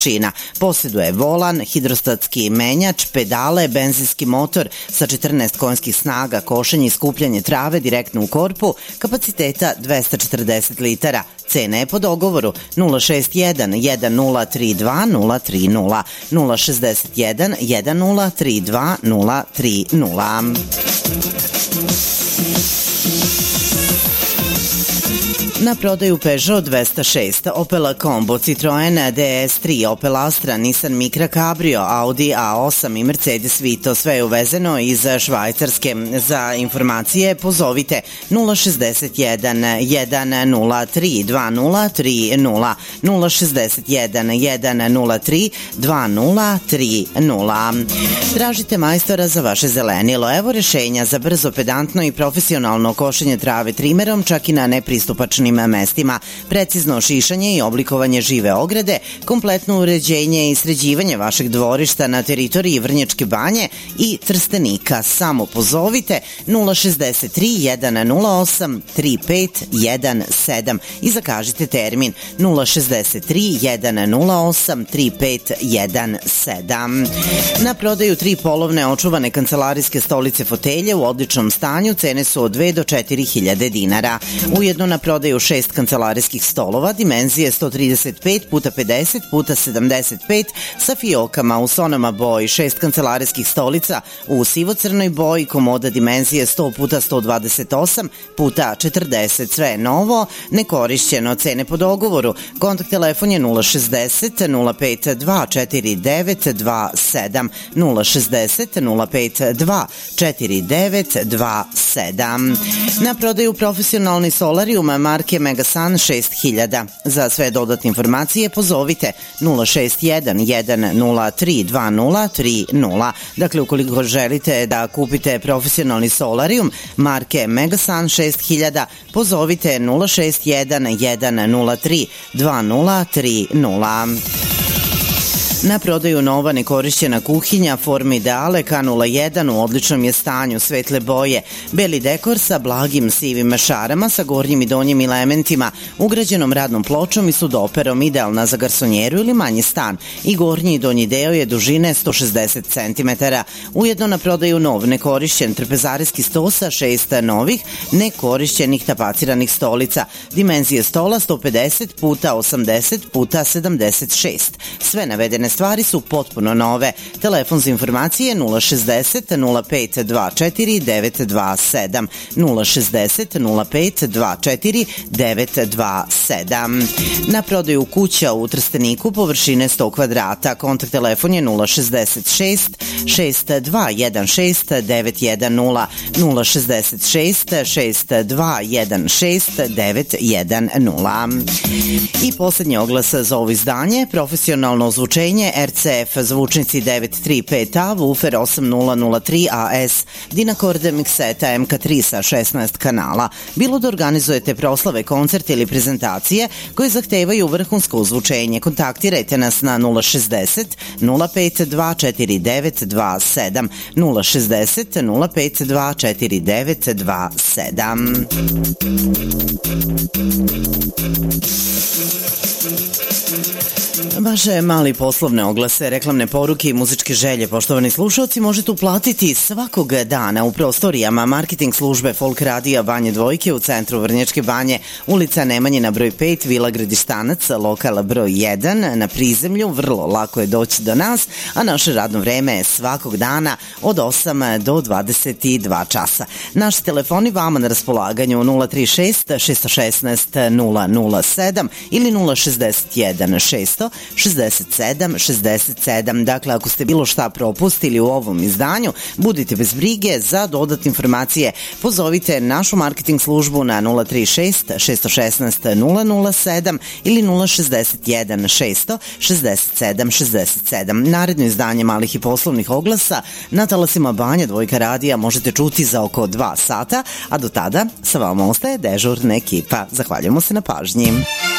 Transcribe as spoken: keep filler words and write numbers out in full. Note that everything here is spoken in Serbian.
šina. Posjeduje volan, hidrostatski menjač, pedale, benzinski motor sa četrnaest konjskih snaga, košenje i skupljanje trave direktno u korpu, kapaciteta dvesta četrdeset litara. Cena je po dogovoru nula šest jedan jedan nula tri dva nula tri nula, nula šest jedan jedan nula tri dva nula tri nula. Na prodaju Peugeot dvesta šest, Opel Combo, Citroen D S tri, Opel Astra, Nissan Micra Cabrio, Audi A osam i Mercedes Vito. Sve je uvezeno iz Švajcarske. Za informacije pozovite nula šest jedan jedan nula tri dva nula tri nula, nula šest jedan jedan nula tri dva nula tri nula. Tražite majstora za vaše zelenilo. Evo rešenja za brzo, pedantno i profesionalno košenje trave trimerom, čak i na nepristupačnim mestima, precizno šišanje i oblikovanje žive ograde, kompletno uređenje i sređivanje vašeg dvorišta na teritoriji Vrnjačke Banje i Trstenika. Samo pozovite nula šest tri jedan nula osam tri pet jedan sedam i zakažite termin nula šest tri jedan nula osam tri pet jedan sedam. Na prodaju tri polovne očuvane kancelarijske stolice fotelje u odličnom stanju, cene su od dve do četiri hiljade dinara. Ujedno na prodaju šest kancelarijskih stolova, dimenzije sto trideset pet puta pedeset puta sedamdeset pet sa fiokama u sonama boji, šest kancelarijskih stolica u sivo-crnoj boji, komoda dimenzije sto puta sto dvadeset osam puta četrdeset, sve je novo, nekorišćeno, cene po dogovoru. Kontakt telefon je nula šest nula nula pet dva četiri devet dva sedam, nula šest nula nula pet dva četiri devet dva sedam. Na prodaju profesionalni solarium marke Megasun šest hiljada. Za sve dodatne informacije pozovite nula šest jedan jedan nula tri dva nula tri nula. Dakle, ukoliko želite da kupite profesionalni solarium marke Megasun šest hiljada, pozovite nula šest jedan jedan nula tri dva nula tri nula. Na prodaju nova nekorišćena kuhinja forme Ideale K nula jedan u odličnom je stanju, svetle boje, beli dekor sa blagim sivim šarama sa gornjim i donjim elementima, ugrađenom radnom pločom i sudoperom, idealna za garsonjeru ili manji stan, i gornji i donji deo je dužine sto šezdeset centimetara. Ujedno na prodaju nov nekorišćen trpezarijski sto sa šest novih nekorišćenih tapaciranih stolica, dimenzije stola sto pedeset puta osamdeset puta sedamdeset šest. Sve navedene stvari su potpuno nove. Telefon za informacije nula šest nula pet dva četiri devet dva sedam, nula šest nula pet dva četiri devet dva sedam. Na prodaju kuća u Trsteniku površine sto kvadrata. Kontakt telefon je nula šest šest šest dva jedan šest devet jedan nula, nula šest šest šest dva jedan šest devet jedan nula. I poslednji oglas za ovo izdanje, profesionalno ozvučenje R C F zvučnici devet tri pet A, Woofer osam nula nula tri A S, Dynacord mikseta M K tri sa šesnaest kanala. Bilo da organizujete proslave, koncerte ili prezentacije koje zahtevaju vrhunsko ozvučenje, kontaktirajte nas na nula šest nula pet dva četiri devet dva sedam, nula šest nula pet dva četiri devet dva sedam. Vaše mali poslovne oglase, reklamne poruke i muzičke želje, poštovani slušalci, možete uplatiti svakog dana u prostorijama marketing službe Folk Radija Banje Dvojke u centru Vrnjačke Banje, ulica Nemanjina broj pet, Vila Gradištanac, lokal broj jedan, na prizemlju. Vrlo lako je doći do nas, a naše radno vreme je svakog dana od osam do dvadeset dva časa. Naši telefoni vama na raspolaganju nula tri šest šest jedan šest nula nula sedam ili nula šest jedan šest šezdeset sedam šezdeset sedam. Dakle, ako ste bilo šta propustili u ovom izdanju, budite bez brige. Za dodatne informacije pozovite našu marketing službu na nula tri šest šest jedan šest nula nula sedam ili nula šest jedan šest šezdeset sedam šezdeset sedam. Naredno izdanje malih i poslovnih oglasa na talasima Banja Dvojka radija možete čuti za oko dva sata, a do tada sa vama ostaje dežurna ekipa. Zahvaljujemo se na pažnji.